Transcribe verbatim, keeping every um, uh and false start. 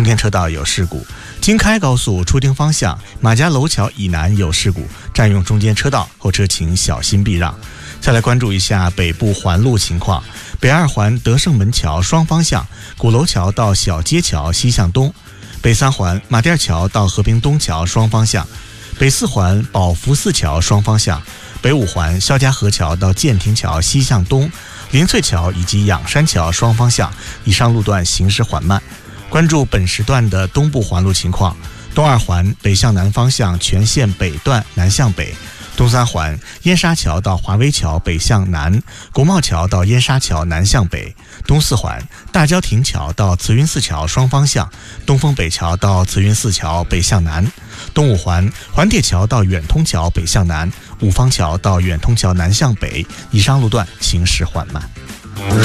中间车道有事故。京开高速出京方向马家楼桥以南有事故，占用中间车道，后车请小心避让。再来关注一下北部环路情况，北二环德胜门桥双方向鼓楼桥到小街桥西向东，北三环马甸桥到和平东桥双方向，北四环宝福寺桥双方向，北五环肖家河桥到建亭桥西向东，林翠桥以及仰山桥双方向以上路段行驶缓慢。关注本时段的东部环路情况，东二环北向南方向全线北段南向北，东三环燕沙桥到华威桥北向南，国贸桥到燕沙桥南向北，东四环大郊亭桥到慈云寺桥双方向，东风北桥到慈云寺桥北向南，东五环环铁桥到远通桥北向南，五方桥到远通桥南向北，以上路段行驶缓慢。